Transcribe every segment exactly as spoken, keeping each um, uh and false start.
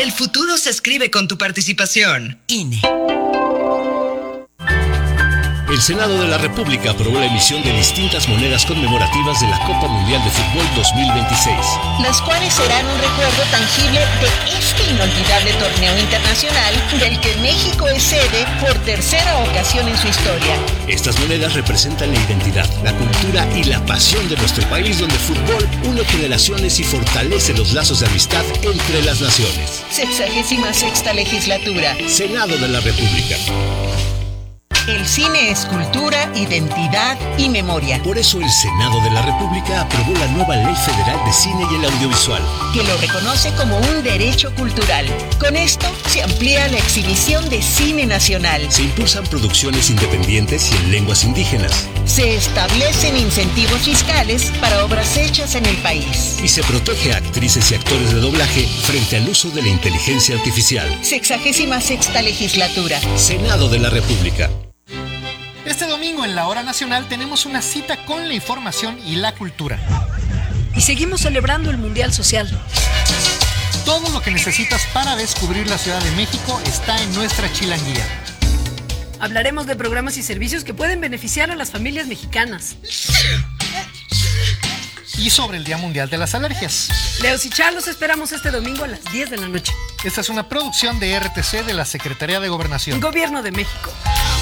El futuro se escribe con tu participación. I N E. El Senado de la República aprobó la emisión de distintas monedas conmemorativas de la Copa Mundial de Fútbol dos mil veintiséis. Las cuales serán un recuerdo tangible de este inolvidable torneo internacional del que México es sede por tercera ocasión en su historia. Estas monedas representan la identidad, la cultura y la pasión de nuestro país, donde el fútbol une generaciones y fortalece los lazos de amistad entre las naciones. Sexagésima sexta legislatura. Senado de la República. El cine es cultura, identidad y memoria. Por eso el Senado de la República aprobó la nueva Ley Federal de Cine y el Audiovisual, que lo reconoce como un derecho cultural. Con esto se amplía la exhibición de cine nacional. Se impulsan producciones independientes y en lenguas indígenas. Se establecen incentivos fiscales para obras hechas en el país. Y se protege a actrices y actores de doblaje frente al uso de la inteligencia artificial. Sexagésima sexta legislatura. Senado de la República. Este domingo en la Hora Nacional tenemos una cita con la información y la cultura. Y seguimos celebrando el Mundial Social. Todo lo que necesitas para descubrir la Ciudad de México está en nuestra chilanguía. Hablaremos de programas y servicios que pueden beneficiar a las familias mexicanas. Y sobre el Día Mundial de las Alergias. Leos y Char los esperamos este domingo a las diez de la noche. Esta es una producción de R T C de la Secretaría de Gobernación. Gobierno de México.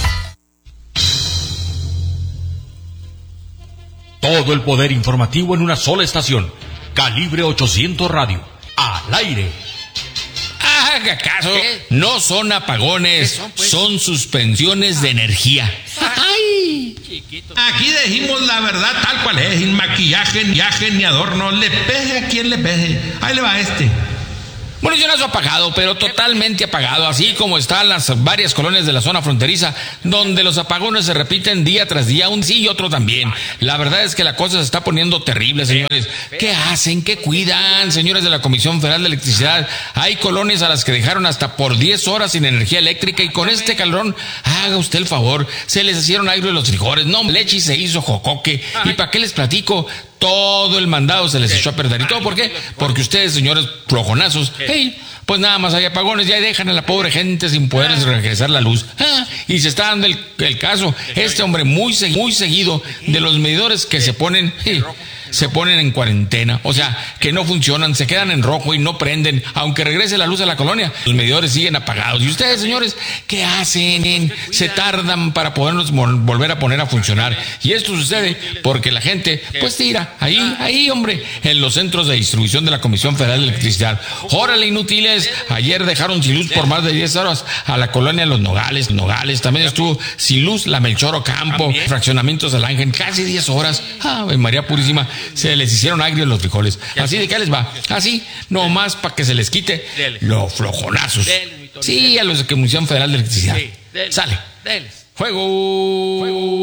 Todo el poder informativo en una sola estación. Calibre ochocientos Radio. Al aire. Haga caso. ¿Qué? No son apagones, son, pues? son suspensiones de energía. Ay. Aquí decimos la verdad tal cual es, sin maquillaje, ni aje, ni adorno. Le pese a quien le pese. Ahí le va este. Bueno, yo no soy apagado, pero totalmente apagado, así como están las varias colonias de la zona fronteriza, donde los apagones se repiten día tras día, un sí y otro también. La verdad es que la cosa se está poniendo terrible, señores. ¿Qué hacen? ¿Qué cuidan, señores de la Comisión Federal de Electricidad? Hay colonias a las que dejaron hasta por diez horas sin energía eléctrica, y con este calorón, haga usted el favor, se les hicieron aire los frijoles, no, leche se hizo jocoque. ¿Y para qué les platico? Todo el mandado se les echó a perder. ¿Y todo por qué? Porque ustedes, señores flojonazos, hey, pues nada más hay apagones, ya dejan a la pobre gente sin poder regresar la luz. Ah, y se está dando el, el caso, este hombre muy, muy seguido, de los medidores que se ponen... Hey, se ponen en cuarentena, o sea, que no funcionan, se quedan en rojo y no prenden, aunque regrese la luz a la colonia, los medidores siguen apagados. Y ustedes, señores, ¿qué hacen? Se tardan para podernos volver a poner a funcionar. Y esto sucede porque la gente, pues tira, ahí, ahí, hombre, en los centros de distribución de la Comisión Federal de Electricidad. Órale, inútiles, ayer dejaron sin luz por más de diez horas a la colonia Los Nogales, Nogales, también estuvo sin luz la Melchor Ocampo, fraccionamientos del Ángel, casi diez horas. Ave María Purísima. Se les hicieron agrios los frijoles. Así de que les va. Así, nomás para que se les quite los flojonazos. Sí, a los de la Comisión Federal de Electricidad. Sale. Fuego.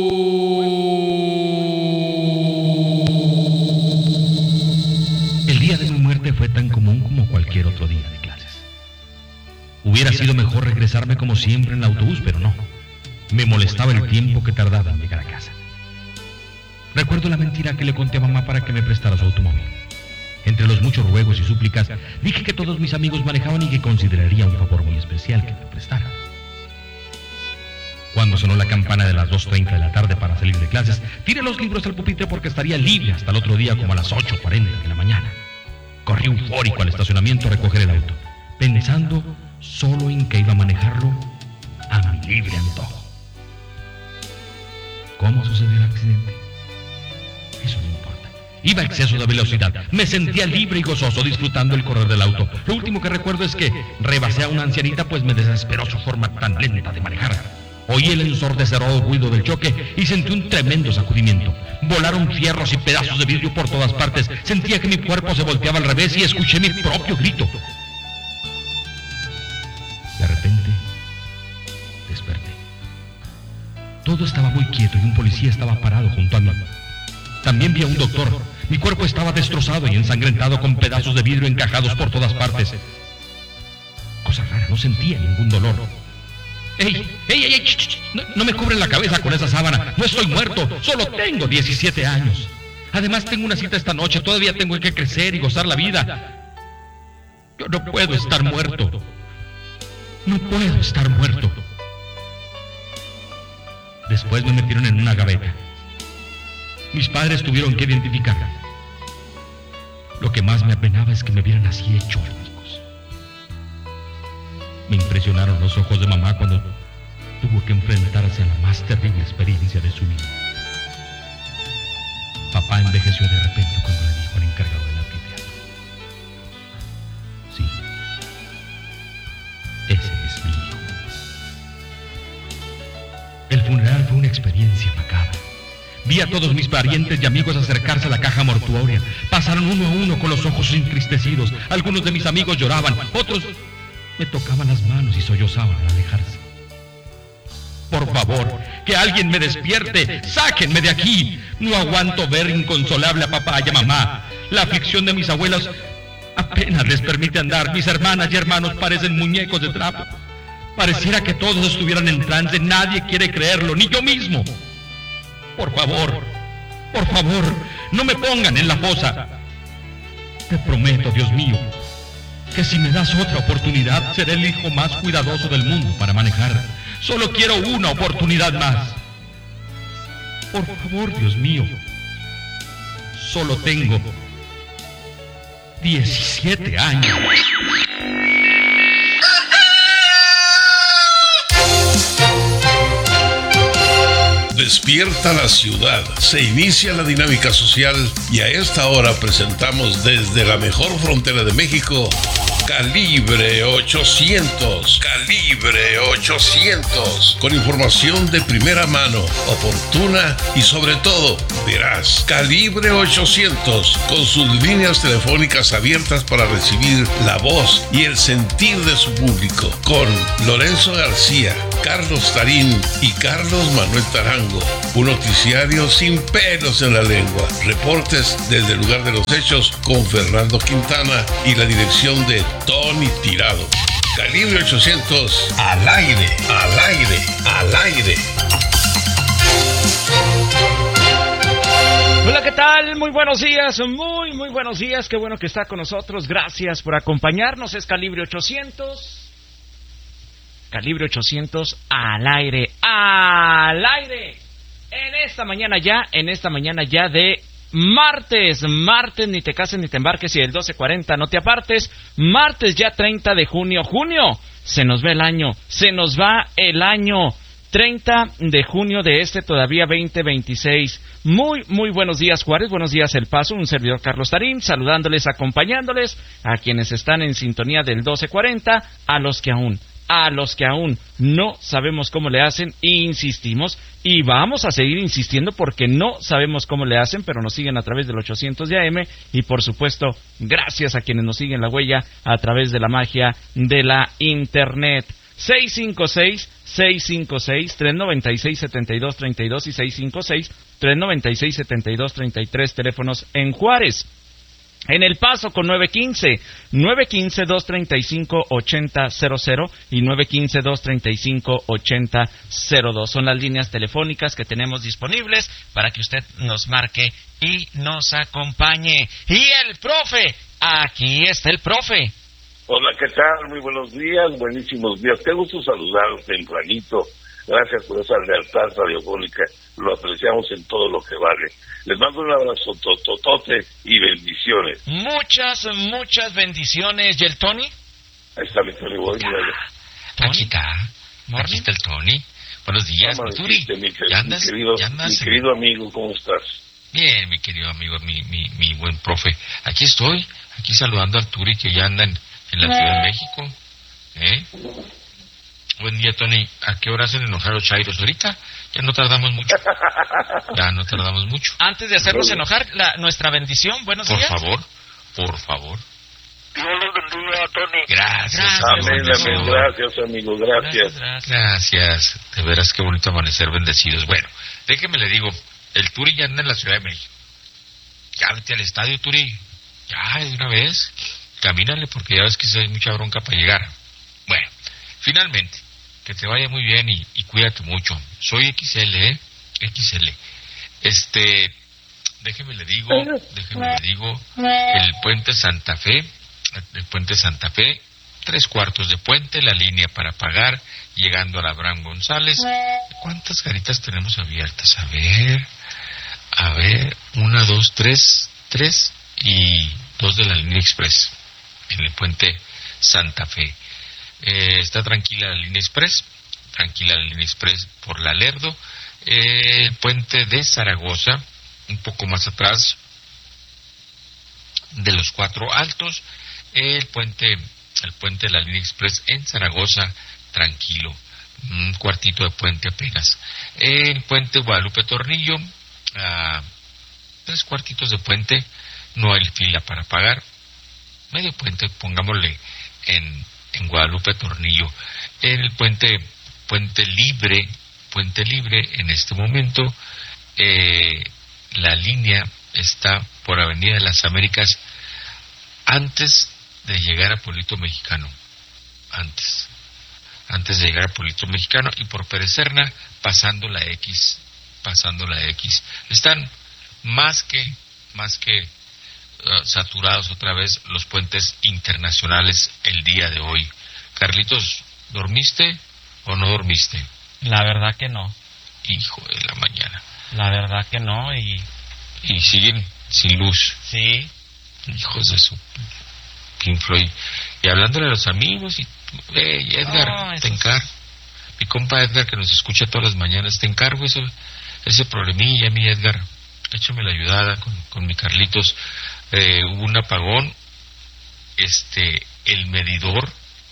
El día de mi muerte fue tan común como cualquier otro día de clases. Hubiera sido mejor regresarme como siempre en el autobús, pero no. Me molestaba el tiempo que tardaba en llegar a casa. Recuerdo la mentira que le conté a mamá para que me prestara su automóvil. Entre los muchos ruegos y súplicas, dije que todos mis amigos manejaban y que consideraría un favor muy especial que me prestara. Cuando sonó la campana de las dos treinta de la tarde para salir de clases, tiré los libros al pupitre porque estaría libre hasta el otro día como a las ocho cuarenta de la mañana. Corrí eufórico al estacionamiento a recoger el auto, pensando solo en que iba a manejarlo a mi libre antojo. ¿Cómo sucedió el accidente? Eso no importa. Iba a exceso de velocidad. Me sentía libre y gozoso disfrutando el correr del auto. Lo último que recuerdo es que rebasé a una ancianita, pues me desesperó su forma tan lenta de manejar. Oí el ensordecedor ruido del choque y sentí un tremendo sacudimiento. Volaron fierros y pedazos de vidrio por todas partes. Sentía que mi cuerpo se volteaba al revés y escuché mi propio grito. De repente, desperté. Todo estaba muy quieto y un policía estaba parado junto a mí. También vi a un doctor. Mi cuerpo estaba destrozado y ensangrentado con pedazos de vidrio encajados por todas partes. Cosa rara, no sentía ningún dolor. ¡Ey! ¡Ey, ey, ey! Ch, ch, no, no me cubren la cabeza con esa sábana. No estoy muerto, solo tengo diecisiete años. Además tengo una cita esta noche, todavía tengo que crecer y gozar la vida. Yo no puedo estar muerto. No puedo estar muerto. Después me metieron en una gaveta. Mis padres tuvieron que identificarme. Lo que más me apenaba es que me vieran así hecho añicos. Me impresionaron los ojos de mamá cuando tuvo que enfrentarse a la más terrible experiencia de su vida. Papá envejeció de repente cuando le dijo al encargado del anfiteatro: sí, ese es mi hijo. El funeral fue una experiencia macabra. Vi a todos mis parientes y amigos acercarse a la caja mortuoria. Pasaron uno a uno con los ojos entristecidos. Algunos de mis amigos lloraban, otros me tocaban las manos y sollozaban al alejarse. Por favor, que alguien me despierte. ¡Sáquenme de aquí! No aguanto ver inconsolable a papá y a mamá. La aflicción de mis abuelos apenas les permite andar. Mis hermanas y hermanos parecen muñecos de trapo. Pareciera que todos estuvieran en trance. Nadie quiere creerlo, ni yo mismo. Por favor, por favor, no me pongan en la fosa. Te prometo, Dios mío, que si me das otra oportunidad, seré el hijo más cuidadoso del mundo para manejar. Solo quiero una oportunidad más. Por favor, Dios mío. Solo tengo diecisiete años. Despierta la ciudad, se inicia la dinámica social y a esta hora presentamos desde la mejor frontera de México, Calibre ochocientos, Calibre ochocientos, con información de primera mano, oportuna y sobre todo veraz. Calibre ochocientos, con sus líneas telefónicas abiertas para recibir la voz y el sentir de su público, con Lorenzo García, Carlos Tarín y Carlos Manuel Tarango. Un noticiario sin pelos en la lengua. Reportes desde el lugar de los hechos con Fernando Quintana y la dirección de Tony Tirado. Calibre ochocientos, al aire, al aire, al aire. Hola, ¿qué tal? Muy buenos días, muy, muy buenos días. Qué bueno que está con nosotros. Gracias por acompañarnos. Es Calibre ochocientos. Calibre ochocientos al aire, al aire. En esta mañana ya, en esta mañana ya de martes, martes, ni te cases ni te embarques y el doce cuarenta no te apartes. Martes ya treinta de junio, junio, se nos va el año, se nos va el año. treinta de junio de este todavía veinte veintiséis. Muy, muy buenos días, Juárez, buenos días, El Paso, un servidor Carlos Tarín, saludándoles, acompañándoles, a quienes están en sintonía del doce cuarenta, a los que aún, a los que aún no sabemos cómo le hacen, insistimos, y vamos a seguir insistiendo porque no sabemos cómo le hacen, pero nos siguen a través del ochocientos de A M, y por supuesto, gracias a quienes nos siguen la huella a través de la magia de la Internet. seis cinco seis, seis cinco seis, tres nueve seis, siete dos tres dos y seis cinco seis, tres nueve seis, siete dos tres tres, teléfonos en Juárez. En El Paso con nueve uno cinco, nueve uno cinco, dos tres cinco, ocho cero cero cero y nueve uno cinco, dos tres cinco, ocho cero cero dos. Son las líneas telefónicas que tenemos disponibles para que usted nos marque y nos acompañe. Y el profe, aquí está el profe. Hola, ¿qué tal? Muy buenos días, buenísimos días. Qué gusto saludarlos tempranito. Gracias por esa lealtad radiofónica. Lo apreciamos en todo lo que vale. Les mando un abrazo tototote y bendiciones. Muchas, muchas bendiciones. ¿Y el Tony? Ahí está mi Tony. Voy, Aquí está. Aquí está el Tony. Buenos días, Turi. Mi, mi, querido, mi querido amigo, ¿cómo estás? Bien, mi querido amigo, mi, mi, mi buen profe. Aquí estoy, aquí saludando al Turi que ya anda en, en la Ciudad de México. ¿Eh? Buen día, Tony. ¿A qué hora hacen enojar a los chairos? Ahorita ya no tardamos mucho. Ya no tardamos mucho. Antes de hacerlos enojar, la, nuestra bendición. Buenos por días. Por favor, por favor. Dios los bendiga, Tony. Gracias. Amén, amén. Gracias, amigo. Gracias. Gracias. Gracias. De veras, qué bonito amanecer, bendecidos. Bueno, déjeme le digo, el Turi ya anda en la Ciudad de México. Ya vete al estadio, Turi. Ya, de una vez. Camínale, porque ya ves que hay mucha bronca para llegar. Bueno, finalmente, que te vaya muy bien y, y cuídate mucho. Soy X L, ¿eh? X L. Este, déjeme le digo, déjeme le digo, el puente Santa Fe el puente Santa Fe, tres cuartos de puente, la línea para pagar, llegando a la Abraham González. ¿Cuántas garitas tenemos abiertas? A ver, a ver, una, dos, tres, tres y dos de la línea express en el puente Santa Fe. Eh, está tranquila la línea express, tranquila la línea express por la Lerdo. Eh, el puente de Zaragoza, un poco más atrás de los Cuatro Altos. El puente, el puente de la línea express en Zaragoza, tranquilo, un cuartito de puente apenas. El puente Guadalupe Tornillo, ah, tres cuartitos de puente, no hay fila para pagar. Medio puente, pongámosle en, en Guadalupe Tornillo. El puente, puente libre, puente libre en este momento, eh, la línea está por Avenida de las Américas antes de llegar a Pueblito Mexicano, antes, antes de llegar a Pueblito Mexicano, y por Pérez Serna, pasando la X, pasando la X. Están más que, más que uh, saturados otra vez los puentes internacionales el día de hoy. Carlitos, ¿dormiste o no dormiste? La verdad que no. Hijo de la mañana. La verdad que no, y... Y siguen sin luz. Sí. Hijos de su... Pink Floyd. Y hablándole a los amigos, y... Hey, Edgar, no, te encargo. Mi compa Edgar, que nos escucha todas las mañanas, te encargo ese, ese problemilla, mi Edgar. Échame la ayudada con, con mi Carlitos. Eh, hubo un apagón. Este... El medidor...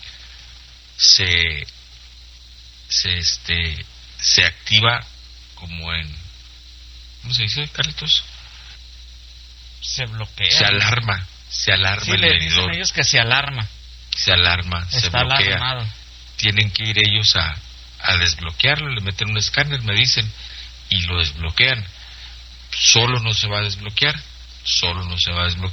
Se... Se, este... Se activa como en... ¿Cómo se dice, Carlitos? Se bloquea. Se alarma, se alarma sí, el le medidor. dicen ellos que se alarma. Se alarma, Está se bloquea. alarmado. Tienen que ir ellos a, a desbloquearlo, le meten un escáner, me dicen, y lo desbloquean. Solo no se va a desbloquear, solo no se va a desbloquear.